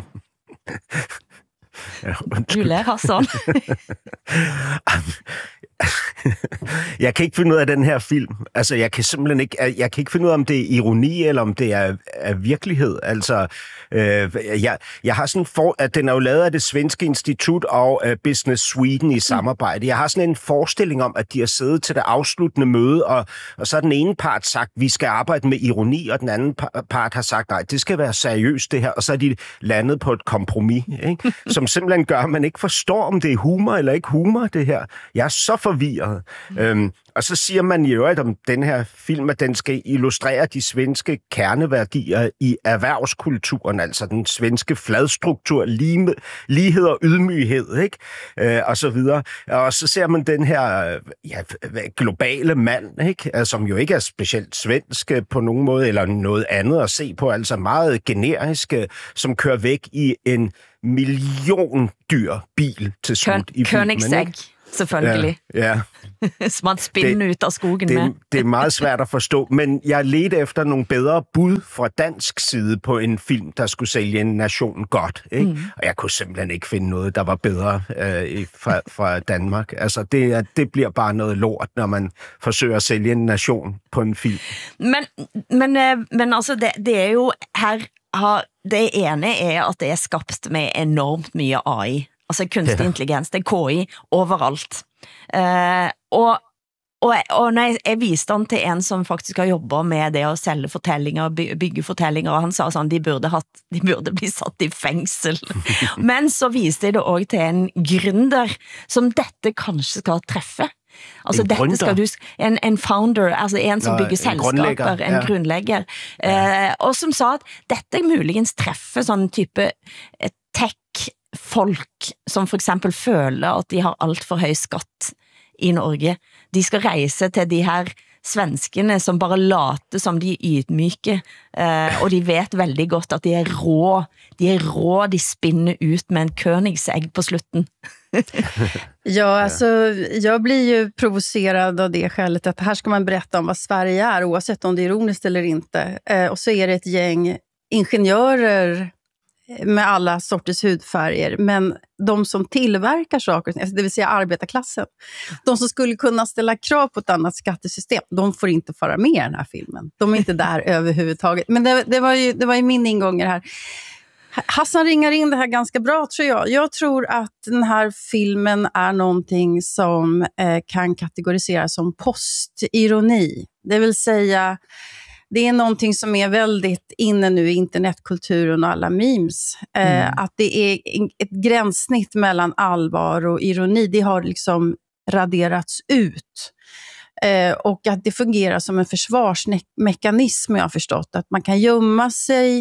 Du ler, Hassan. jeg kan ikke finde ud af den her film. Altså, jeg kan simpelthen ikke, jeg kan ikke finde ud af, om det er ironi, eller om det er, er virkelighed. Altså, øh, jeg, jeg har sådan for, at den er jo lavet af det svenske institut og uh, Business Sweden i samarbejde. Jeg har sådan en forestilling om, at de har siddet til det afsluttende møde, og, og så har den ene part sagt, vi skal arbejde med ironi, og den anden part har sagt, nej, det skal være seriøst det her, og så er de landet på et kompromis, ikke? Som simpelthen gør, at man ikke forstår, om det er humor eller ikke humor, det her. Jeg er så forvirret. Mm. Øhm, og så siger man i øvrigt om den her film, at den skal illustrere de svenske kerneværdier i erhvervskulturen, altså den svenske fladstruktur, lige, lighed og ydmyghed, ikke? Øh, og så videre. Og så ser man den her ja, globale mand, ikke? Altså, som jo ikke er specielt svensk på nogen måde, eller noget andet at se på, altså meget generisk, som kører væk i en million dyr bil til slut i filmen. Königsegg, selvfølgelig. Ja, ja. Smart spinde ud af skogen det, med. Det er meget svært at forstå, men jeg ledte efter nogle bedre bud fra dansk side på en film, der skulle sælge en nation godt. Ikke? Mm. Og jeg kunne simpelthen ikke finde noget, der var bedre øh, fra, fra Danmark. Altså, det, det bliver bare noget lort, når man forsøger at sælge en nation på en film. Men, men, øh, men altså, det, det er jo her... Har, det ene er, at det er skabt med enormt mye A I. Altså kunstig ja. intelligens, det er K I overalt. Uh, og, og, og når jeg, jeg viste han til en som faktisk har jobbet med det at sælge fortællinger, by, bygge fortællinger, og han sa sådan, de burde, hatt, de burde bli satt i fængsel. Men så viste jeg det også til en gründer, som dette kanskje skal træffe. Altså en dette skal du en, en founder, altså en som Nå, bygger en selskaper, grundlægger, en ja. grundlægger, ja. Uh, og som sa at dette muligens træffer sådan type uh, tech-folk, som for eksempel føler at de har alt for høj skatt i Norge. De skal rejse til de her svenskene, som bare later som de er ydmyke, uh, og de vet veldig godt at de er rå, de er rå, de spinner ut med en Königsegg på slutten. Ja, alltså, jag blir ju provocerad av det skälet att här ska man berätta om vad Sverige är, oavsett om det är ironiskt eller inte. Eh, och så är det ett gäng ingenjörer med alla sorters hudfärger, men de som tillverkar saker, det vill säga arbetarklassen, de som skulle kunna ställa krav på ett annat skattesystem, de får inte fara med i den här filmen. De är inte där överhuvudtaget. Men det, det, var ju, det var ju min ingång här. Hassan ringar in det här ganska bra, tror jag. Jag tror att den här filmen är någonting som eh, kan kategoriseras som postironi. Det vill säga, det är någonting som är väldigt inne nu i internetkulturen och alla memes. Eh, mm. Att det är ett gränssnitt mellan allvar och ironi. Det har liksom raderats ut. Eh, och att det fungerar som en försvarsmekanism, jag har förstått. Att man kan gömma sig...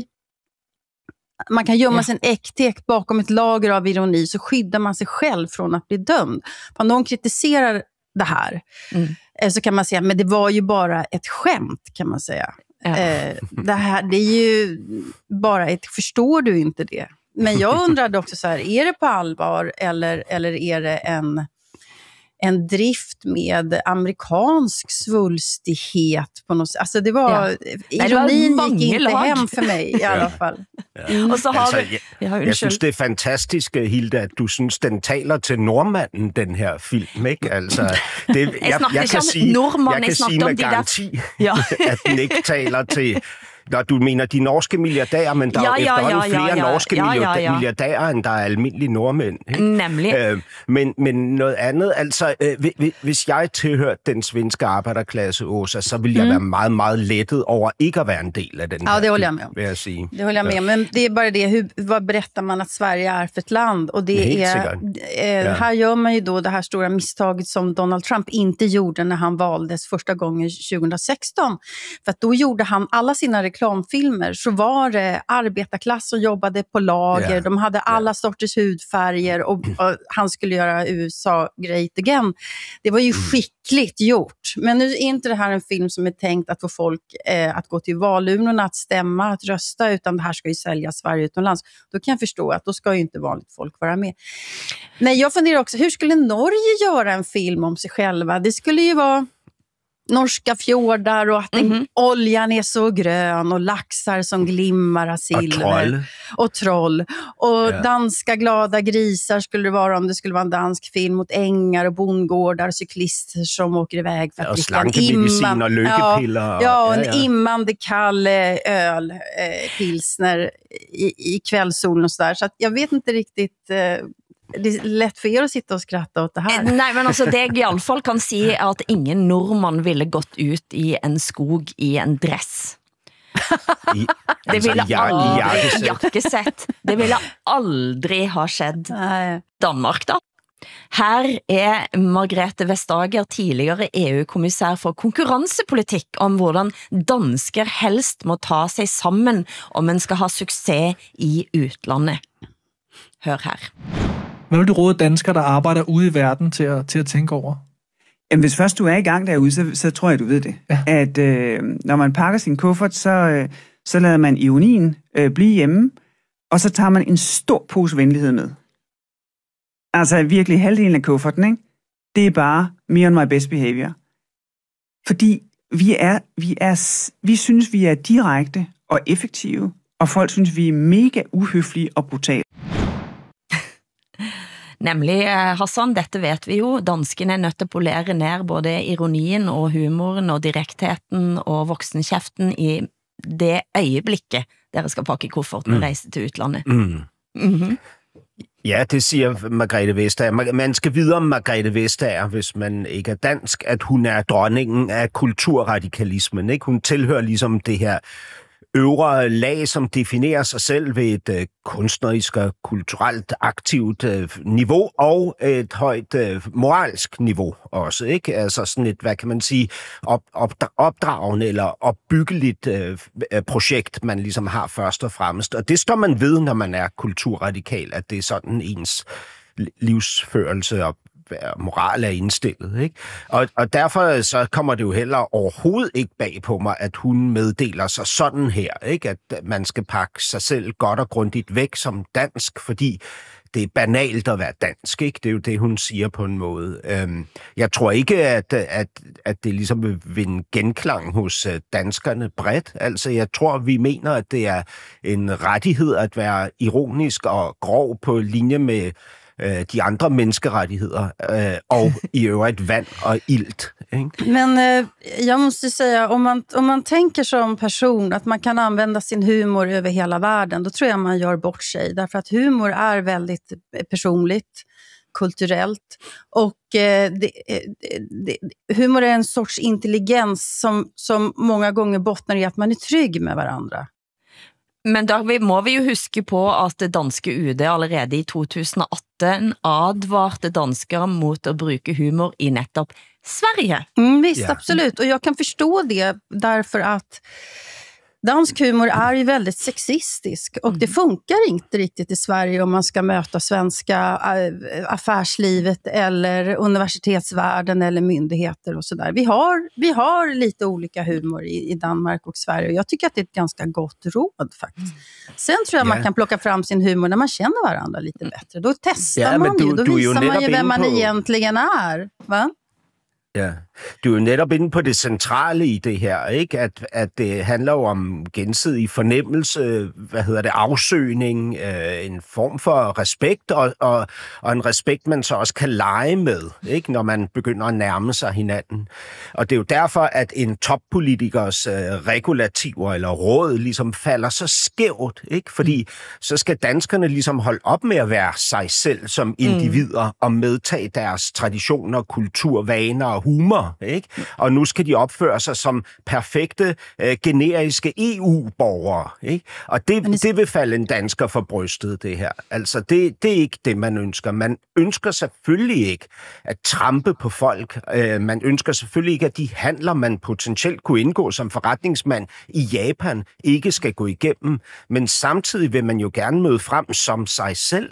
Man kan gömma ja. sin äktek bakom ett lager av ironi, så skyddar man sig själv från att bli dömd. Om någon kritiserar det här mm. så kan man säga, men det var ju bara ett skämt, kan man säga. Ja. Eh, det här, det är ju bara ett, förstår du inte det? Men jag undrade också så här, är det på allvar eller, eller är det en... en drift med amerikansk svulstighet på något sätt. Alltså det var, ja. ironin gick inte lag. hem för mig i alla fall. Ja. Mm. Og så har altså, vi, jeg, jeg, jeg synes, det er fantastisk, Hilda, at du synes, den taler til nordmanden, den her film, ikke? Altså, det, jeg, jeg, jeg kan sige, jeg kan sige med garanti, ja. at den ikke taler til... Når du mener de norske milliardærer, men der ja, er jo efterhånden ja, ja, flere ja, ja. norske ja, ja, ja. milliardærer, end der er almindelige nordmænd. Ikke? Nemlig. Øh, men, men noget andet, altså, øh, hvis jeg tilhørte den svenske arbejderklasse, Åsa, så ville jeg mm. være meget, meget lettet over ikke at være en del af den ja, her det håller jag med om. Vil jeg sige. Det håller jag med om, men det är bara det, hur, vad berättar man att Sverige är för ett land? Och det är, eh, ja. här gör man ju då det här stora misstaget som Donald Trump inte gjorde när han valdes första gången tjugohundrasexton. För att då gjorde han alla sina reklamfilmer, så var det arbetarklass som jobbade på lager, yeah. de hade alla yeah. sorters hudfärger och, och han skulle göra U S A great again. Det var ju mm. skickligt gjort, men nu är inte det här en film som är tänkt att få folk eh, att gå till valurnorna, att stämma, att rösta, utan det här ska ju sälja Sverige utomlands. Då kan jag förstå att då ska ju inte vanligt folk vara med. Nej, jag funderar också, hur skulle Norge göra en film om sig själva? Det skulle ju vara norska fjordar och att den, Mhm. oljan är så grön och laxar som glimmar av silver. troll. Och troll. Och Ja. danska glada grisar skulle det vara om det skulle vara en dansk film, mot ängar och bondgårdar, cyklister som åker iväg för att Och dricka en slankemedicin imman- och lyckepiller. Ja, ja, och en Ja, ja. immande kall eh, öl, eh, pilsner i, i kvällssolen och sådär. Så att jag vet inte riktigt... Eh, det är lätt för er att sitta och skratta åt det här. Nej, men altså, det jeg i alle fall kan si er at ingen nordmann ville gått ut i en skog i en dress. I, Det altså, ville ja- aldrig, jakkesæt. jakkesæt, det ville aldrig ha skjedd. Danmark da. Her er Margrethe Vestager, tidligere E U-kommissær for konkurrencepolitik, om hvordan dansker helst må ta sig sammen om man skal ha succes i utlandet. Hør her. Hvad vil du råde danskere, der arbejder ude i verden, til at, til at tænke over? Jamen, hvis først du er i gang derude, så, så tror jeg, du ved det. Ja. At øh, når man pakker sin kuffert, så, øh, så lader man ironien øh, blive hjemme, og så tager man en stor pose venlighed med. Altså virkelig halvdelen af kufferten, ikke? Det er bare me on my best behavior. Fordi vi, er, vi, er, vi synes, vi er direkte og effektive, og folk synes, vi er mega uhøflige og brutale. Nemlig, eh, Hassan, dette vet vi jo. Danskene er nødt til at polere ned både ironien og humoren og direktheten og voksenkjeften i det øjeblikket, dere skal pakke kufferten og Mm. rejse til utlandet. Mm. Mhm. Ja, det siger Margrethe Vestager. Man- Man skal vide om Margrethe Vestager, hvis man ikke er dansk, at hun er dronningen af kulturradikalismen. Ikke? Hun tilhører ligesom det her øvre lag, som definerer sig selv ved et øh, kunstnerisk og kulturelt aktivt øh, niveau, og et højt øh, moralsk niveau også. Ikke? Altså sådan et, hvad kan man sige, op, op, opdragende eller opbyggeligt øh, projekt, man ligesom har først og fremmest. Og det står man ved, når man er kulturradikal, at det er sådan ens livsførelse og moral er indstillet. Ikke? Og, og derfor så kommer det jo heller overhovedet ikke bag på mig, at hun meddeler sig sådan her, ikke? At man skal pakke sig selv godt og grundigt væk som dansk, fordi det er banalt at være dansk, ikke? Det er jo det, hun siger på en måde. Øhm, jeg tror ikke, at, at, at det ligesom vil vinde genklang hos danskerne bredt. Altså, jeg tror, vi mener, at det er en rettighed at være ironisk og grov på linje med de andre menneskerettigheder øh, og i øvrigt vand og ilt. Ikke? Men eh, jag måste säga, om man, om man tänker som person att man kan använda sin humor över hela världen, då tror jag man gör bort sig. Därför att humor är väldigt personligt, kulturellt. Och eh, det, det, det, humor är en sorts intelligens som, som många gånger bottnar i att man är trygg med varandra. Men da vi- må vi jo huske på at det danske U D allerede i to tusen og atten advarte danskere mot at bruke humor i nettopp Sverige. Mm, visst, Ja. absolut. Och jag kan förstå det därför att dansk humor är ju väldigt sexistisk och det funkar inte riktigt i Sverige om man ska möta svenska äh, affärslivet eller universitetsvärlden eller myndigheter och sådär. Vi har, vi har lite olika humor i, i Danmark och Sverige och jag tycker att det är ett ganska gott råd faktiskt. Sen tror jag Ja. man kan plocka fram sin humor när man känner varandra lite bättre. Då testar Ja, men man du- ju, då du är ju visar man ju netop vem man inde på- egentligen är. Va? Ja. Du er jo netop inde på det centrale i det her, ikke? At, at det handler jo om gensidig fornemmelse, hvad hedder det, afsøgning, øh, en form for respekt, og, og, og en respekt, man så også kan lege med, ikke? Når man begynder at nærme sig hinanden. Og det er jo derfor, at en toppolitikers øh, regulativer eller råd ligesom falder så skævt, ikke? Fordi så skal danskerne ligesom holde op med at være sig selv som individer, mm. og medtage deres traditioner, kultur, vaner og humor, ikke? Og nu skal de opføre sig som perfekte, øh, generiske E U-borgere, ikke? Og det, det vil falde en dansker for brystet, det her. Altså, det, det er ikke det, man ønsker. Man ønsker selvfølgelig ikke at trampe på folk. Øh, man ønsker selvfølgelig ikke, at de handler, man potentielt kunne indgå som forretningsmand i Japan, ikke skal gå igennem. Men samtidig vil man jo gerne møde frem som sig selv.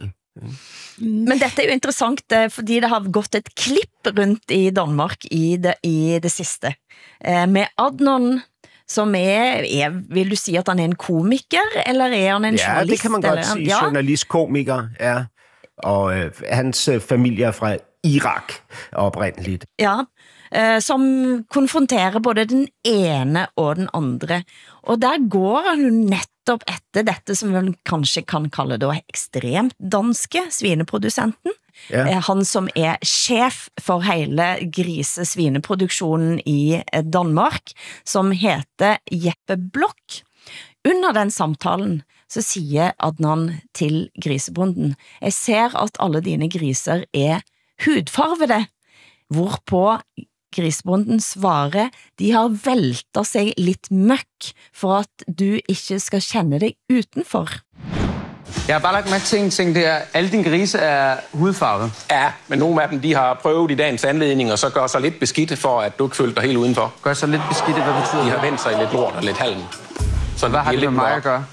Men dette er jo interessant, eh, fordi det har gått et klipp rundt i Danmark i det, i det siste. Eh, med Adnan, som er, er, vil du si at han er en komiker, eller er han en Ja, journalist? det kan man eller? godt sige. Ja. Journalist, komiker, ja. Og øh, hans øh, familie er fra Irak oprindeligt. Ja, eh, som konfronterer både den ene og den andre. Og der går han jo nettopp etter dette som vi kanskje kan kalle da ekstremt danske svineprodusenten. Ja. Han som er chef for hele grisesvineproduksjonen i Danmark, som heter Jeppe Blok. Under den samtalen så sier Adnan til grisebonden, jeg ser at alle dine griser er hudfarvede, hvorpå grisebonden svarer, de har veltet seg litt møkk for at du ikke skal kende deg utenfor. Jeg har bare lagt mærke til en ting der. Alle dine grise er hudfarvet. Ja, men nogle af dem de har prøvet i dagens anledning, og så gør sig lidt beskidt for, at du ikke føler dig helt udenfor. Gør sig lidt beskidt, hvad betyder det? De har vendt sig i lidt lort og lidt halm. Så hvad har det med mig at gøre?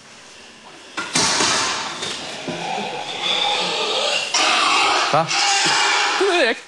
Hvad? Det ved jeg ikke.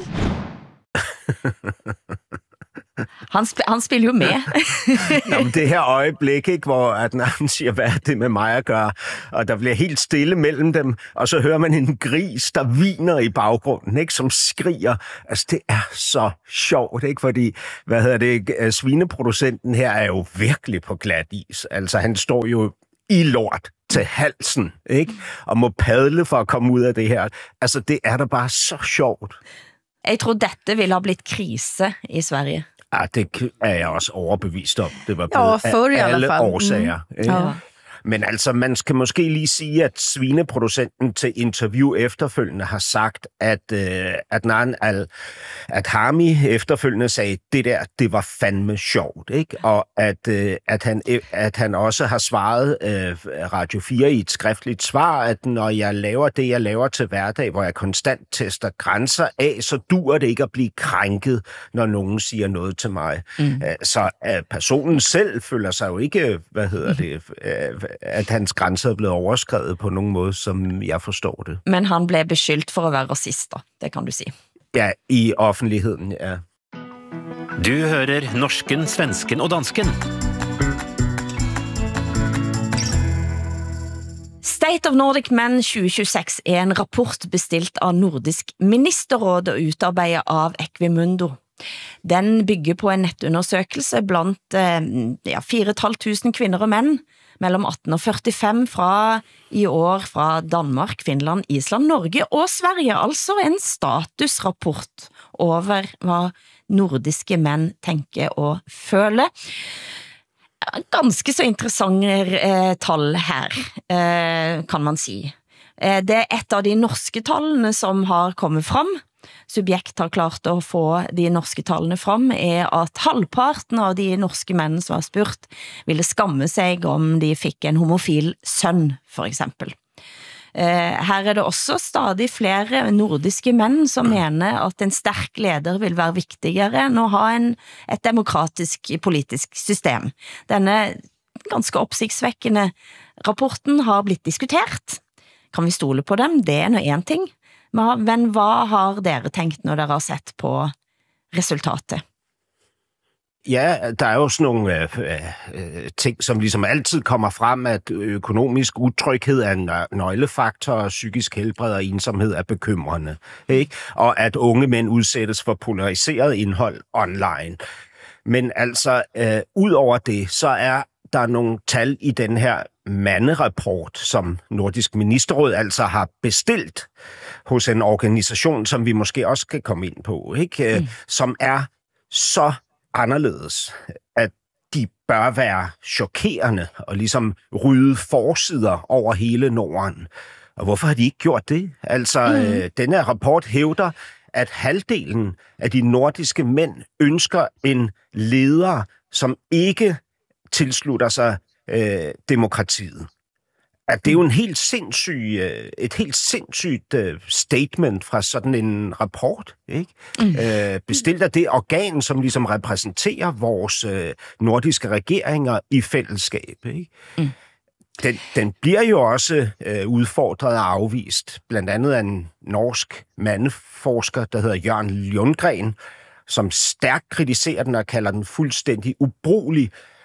Han, sp- han spiller jo med. Nå, det her øjeblik, ikke, hvor Adnan siger, hvad er det med mig at gøre? Og der bliver helt stille mellem dem, og så hører man en gris, der hviner i baggrunden, ikke, som skriger. Altså, det er så sjovt, ikke? Fordi, hvad hedder det, svineproducenten her er jo virkelig på glat is. Altså, han står jo i lort til halsen, ikke? Og må padle for at komme ud af det her. Altså, det er da bare så sjovt. Jeg tror, dette ville have blitt krise i Sverige. Ja, det er jeg også overbevist om. Det var Ja, blevet for i af alla alle fall. årsager. Mm. Ja. Ja. Men altså, man skal måske lige sige, at svineproducenten til interview efterfølgende har sagt, at øh, Adnan al-Adhami efterfølgende sagde, det der, det var fandme sjovt, ikke? Og at, øh, at, han, at han også har svaret øh, Radio fire i et skriftligt svar, at når jeg laver det, jeg laver til hverdag, hvor jeg konstant tester grænser af, så dur det ikke at blive krænket, når nogen siger noget til mig. Mm. Så øh, personen selv føler sig jo ikke, hvad hedder det, øh, at hans grænser er blevet overskrevet på nogen måde, som jeg forstår det. Men han blev beskyldt for at være racist, det kan du sige. Ja, i offentligheden, ja. Du hører norsken, svensken og dansken. State of Nordic Men tjue tjueseks er en rapport bestilt av Nordisk Ministerråd og utarbeidet av Equimundo. Den bygger på en nettundersøkelse blant ja, fire tusind fem hundrede kvinder og mænd mellem atten og førtifem fra i år fra Danmark, Finland, Island, Norge og Sverige. Altså en statusrapport over hvad nordiske mænd tænker og føler. Ganske så interessante eh, tal her, eh, kan man sige. Eh, det er et av de norske tallene som har kommet frem. Subjekt har klart at få de norske tallene frem, er at halvparten av de norske mænd som har spurt, ville skamme sig om de fik en homofil søn, for eksempel. Her er det også stadig flere nordiske mænd, som mener, at en stærk leder vil være vigtigere end at ha en, et demokratisk politisk system. Denne ganske opsigtsvækkende rapporten har blitt diskutert. Kan vi stole på dem? Det er nå en ting. Men hvad har dere tænkt, når dere har sett på resultatet? Ja, der er jo sådan nogle øh, øh, ting, som ligesom altid kommer frem, at økonomisk utryghed er en nøglefaktor, og psykisk helbred og ensomhed er bekymrende, ikke? Og at unge mænd udsættes for polariseret indhold online. Men altså, øh, ud over det, så er der nogle tal i den her manderapport, som Nordisk Ministerråd altså har bestilt hos en organisation, som vi måske også kan komme ind på, ikke? Mm. Som er så anderledes, at de bør være chokerende og ligesom rydde forsider over hele Norden. Og hvorfor har de ikke gjort det? Altså, mm. øh, denne rapport hævder, at halvdelen af de nordiske mænd ønsker en leder, som ikke tilslutter sig øh, demokratiet. At det er jo en helt sindssyg, øh, et helt sindssygt øh, statement fra sådan en rapport, ikke? Mm. Øh, bestilt af det organ, som ligesom repræsenterer vores øh, nordiske regeringer i fællesskab, ikke? Mm. Den, den bliver jo også øh, udfordret og afvist, blandt andet af en norsk mandeforsker, der hedder Jørgen Lundgren, som stærkt kritiserer den og kalder den fuldstændig ubrugelig,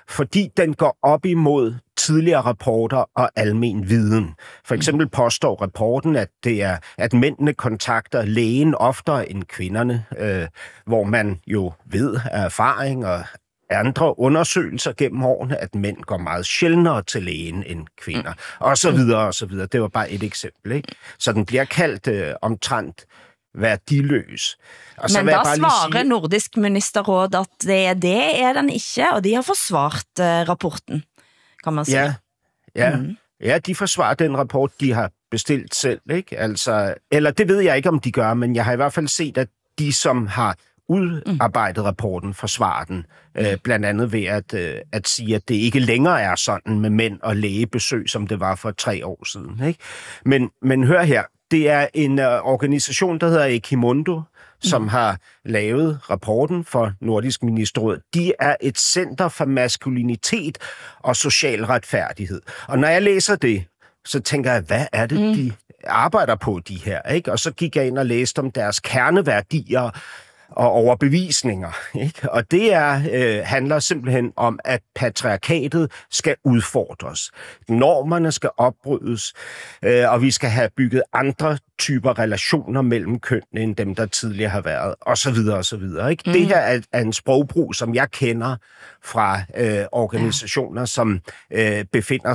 fordi den går op imod tidligere rapporter og almen viden. For eksempel påstår rapporten, at det er, at mændene kontakter lægen oftere end kvinderne, øh, hvor man jo ved af erfaring og andre undersøgelser gennem årene, at mænd går meget sjældnere til lægen end kvinder, og så videre, og så videre. Det var bare et eksempel, ikke? Så den bliver kaldt øh, omtrent værdiløs. Og så Men da svarer sige... Nordisk Ministerråd, at det, det er den ikke, og de har forsvart uh, rapporten, kan man sige. Ja, ja. Mm. ja, de forsvarer den rapport, de har bestilt selv, ikke? Altså, eller det ved jeg ikke, om de gør, men jeg har i hvert fald set, at de, som har udarbejdet rapporten, forsvarer den. Øh, blandt andet ved at, øh, at sige, at det ikke længere er sådan med mænd og lægebesøg, som det var for tre år siden. Ikke? Men, men hør her, det er en øh, organisation, der hedder Equimundo, som mm. har lavet rapporten for Nordisk Ministerråd. De er et center for maskulinitet og social retfærdighed. Og når jeg læser det, så tænker jeg, hvad er det, mm. de arbejder på, de her? Ikke? Og så gik jeg ind og læste om deres kerneværdier og overbevisninger. Ikke? Og det er, øh, handler simpelthen om, at patriarkatet skal udfordres. Normerne skal opbrydes, øh, og vi skal have bygget andre typer relationer mellem kønnene, end dem, der tidligere har været, og så videre, og så videre. Ikke? Mm. Det her er, er en sprogbrug, som jeg kender fra øh, organisationer, ja. som øh, befinder